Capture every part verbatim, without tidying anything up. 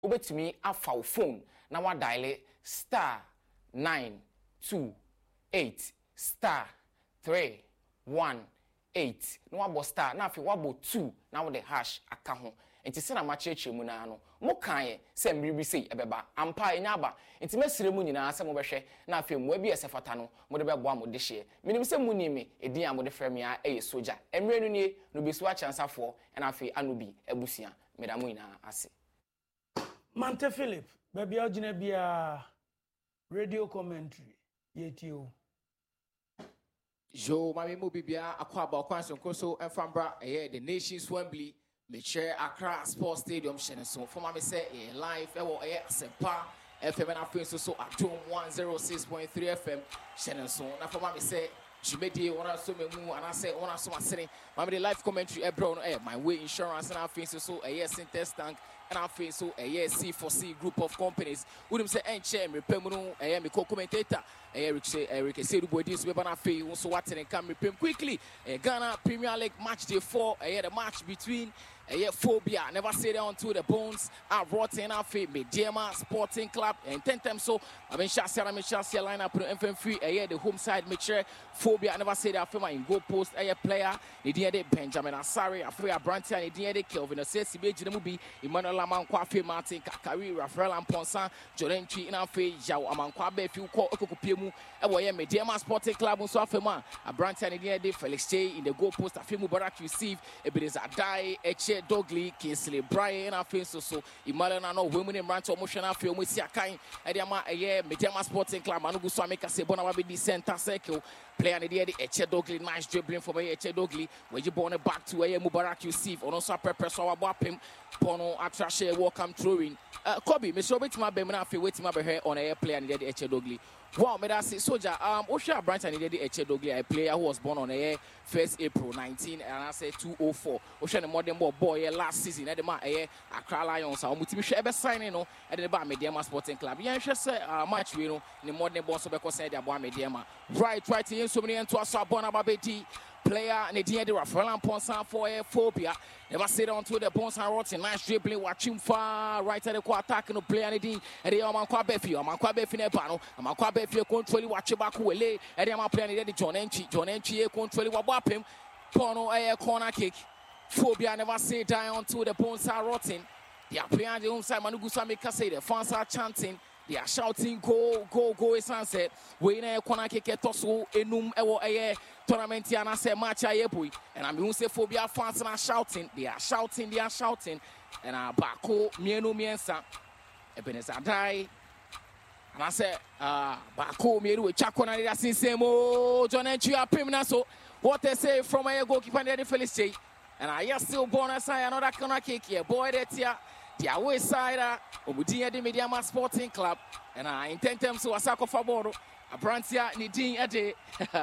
wobetumi afa wo phone na wa dial star nine two eight star three one eight na wabo star na afi wabo two na wo de hash aka ho enti se na ma chirechire mu na no mo kan se mbiribi sei ebeba ampa enya aba enti mesire mu nyina se mo behwe na afi mu abi esefata no mo de bebo amode hye minim se mu ni me edin amode frem ya eye soja emre nu nie no besu a chansafo na afi anubi ebusia medamu nyina ase Mante Philip baby ogina bia radio commentary yetio Jo mami mo bibia akwa ba kwanso nkoso enfambra eh the Nations Wembley me share Accra Sports Stadium shene so for mami say eh live e wo eh Asempa F M na fenso so Atom one oh six point three F M shene so na for mami say Jimedi wanna so me mu and I say wanna so masene mami the live commentary e bro no eh my way insurance na fenso so eh Sintex tank and I feel so a C four C group of companies. Wouldn't say and chair me pemuno a me co-commentator Eric say Eric say boy this we bana feel so what and come repem quickly a Ghana Premier League match day four a the match between a phobia never say down to the bones I brought in our fame Mediama Sporting Club and ten times so I mean Shasha I mean Shasha line up F M free a the home side make sure phobia never say that film in goal post a player the D Benjamin Asari a free Branty and the D Kelvin a says the movie Emmanuel Amankwa Fe Martin Kakari Rafael Amponsan Jordan Tree in our face Yao Amankwa Be few call Okupiemu e wo ye Mediama Sporting Club so afema a Branty and the D Felix J in the goal post afemu Barak receive e be a die Eche Dogley Kingsley Brian afin so so Emmanuel no women in branch emotion afio mu si akan e de ma e Mediama Sporting Club anu gu so ameka se bona wa be di center circle player ne de Eche Dogley nice dribbling for me Eche Dogley we you born back to e Mubarak receive ono so prepare so wa apem pono atrashe welcome throwing uh, Kobe me so betima be me na afi wetima be here on a player ne de Eche Dogley wow me that say soldier um Osha branch and the Eche Dogley a player who was born on a first April nineteen and I say two oh four Osha the modern boy boy last season at the ma eh Accra Lions a mutimi hwe be sign no at the ba Mediama Sporting Club yan hwe say match we no the modern boy so be cause the abo Mediama right right yen so many into aso abon ababedi player and the D Rafael Amponsan for a phobia never sit on to the bones and rotten nice dribbling watching far right at the quarter attack no player and the and the Amankwa Befi Amankwa Befi ne pano Amankwa Befi control watch back wele and the Amankwa player the John Enchi John Enchi control wa bapem pono a corner kick phobia never say down to the bones are rotten they are playing the inside Manugusa make say the fans are chanting. They are shouting, go, go, go, sunset. We na corner kick toso enum ewo eye tournament and I say match aye boy. And I'm going to say phobia fans are shouting. They are shouting, they are shouting. And I bako mienu miensa. Ebenezer die. And I say, uh, bako mienu we chako na dia sinsemo. John Entry a pimna so. What they say from a goalkeeper and the Felix J. And I still born aside another corner kick here. Boy, that's here. The away side, Omudia de Mediama Sporting Club, and I intend them to Asako Faboro, a Brantia Nidin Ade.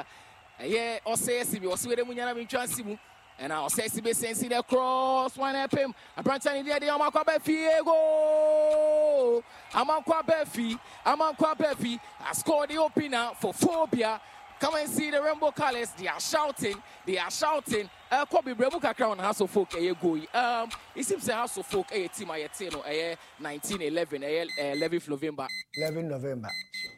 Yeah, or say, if you was with them, Transimu, and I'll say, Sibi Sensi the cross, one up him, a Brantia Nidia de Amakwa Befi, go! Amakwa Befi, Amakwa Befi, I scored the opener for phobia. Come and see the rainbow colors. They are shouting. They are shouting. Uh, Kobe Brebuka Crown House of Folk. Eh, go. Um, it seems the House of Folk. Eh, team I ten no. Eh, nineteen eleven. Eh, eleventh November. eleventh November.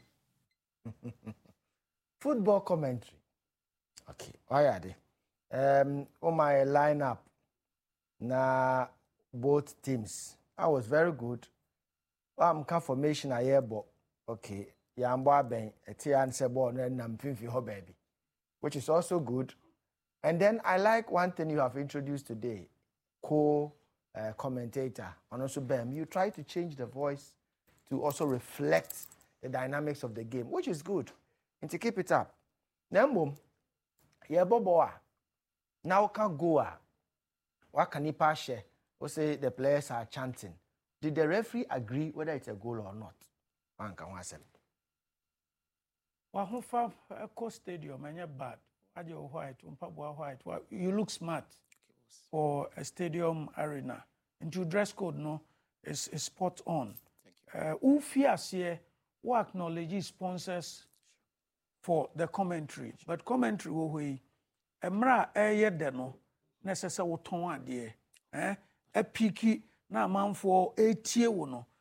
Football commentary. Okay. Why are they? Um, on my lineup, na both teams. I was very good. Um, confirmation I hear, but okay. Yamba Ben, a Tian Sebon, and Nampinfi Ho baby, which is also good. And then I like one thing you have introduced today, co uh, commentator, and also Ben. You try to change the voice to also reflect the dynamics of the game, which is good. And to keep it up. Nambum, yeah, Boboa. Now can go. What can he pass? Or say the players are chanting. Did the referee agree whether it's a goal or not? One can answer. Wahufa Echo Stadium, and you're bad. Adio white, Umpabwa white. You look smart for a stadium arena. And your dress code, no, is, is spot on. Uh, who fears here, who acknowledges sponsors for the commentary. But commentary, we, Emra, a yedeno, necessary ton idea. Eh? A peaky, na amanfoɔ etie wo no